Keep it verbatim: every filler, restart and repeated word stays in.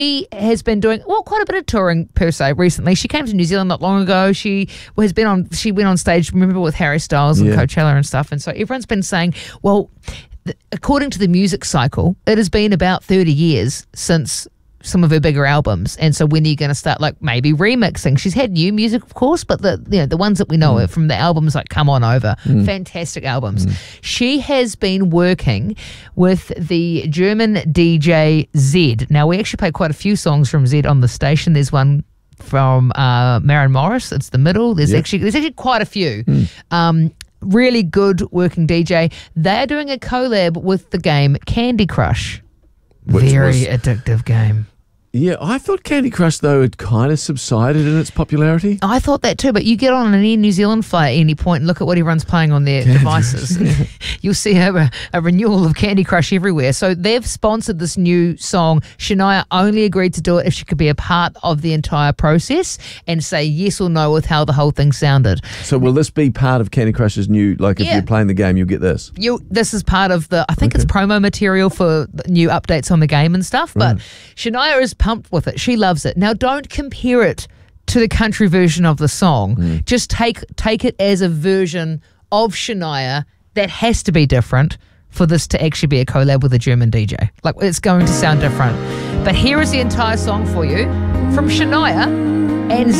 She has been doing well quite a bit of touring per se recently. She came to New Zealand not long ago. She has been on. She went on stage, remember, with Harry Styles and Yeah. Coachella and stuff. And so everyone's been saying, well, th- according to the music cycle, it has been about thirty years since some of her bigger albums. And so when are you going to start, like, maybe remixing? She's had new music, of course, but the you know the ones that we know Mm. are from the albums like Come On Over, Mm. fantastic albums. Mm. She has been working with the German D J Zed. Now, we actually play quite a few songs from Zed on the station. There's one from uh, Maren Morris. It's the middle. There's Yeah. actually there's actually quite a few. Mm. Um, really good working D J. They're doing a collab with the game Candy Crush. Which Very was- addictive game. Yeah, I thought Candy Crush, though, had kind of subsided in its popularity. I thought that too, but you get on an Air New Zealand flight at any point and look at what everyone's playing on their Candy devices. Crush. You'll see a, a renewal of Candy Crush everywhere. So they've sponsored this new song. Shania only agreed to do it if she could be a part of the entire process and say yes or no with how the whole thing sounded. So will this be part of Candy Crush's new, like if Yeah. you're playing the game, you'll get this? You, this is part of the, I think Okay. it's promo material for the new updates on the game and stuff, but Right. Shania is pumped with it. She loves it. Now, don't compare it to the country version of the song. Mm. Just take take it as a version of Shania that has to be different for this to actually be a collab with a German D J. Like, it's going to sound different. But here is the entire song for you from Shania and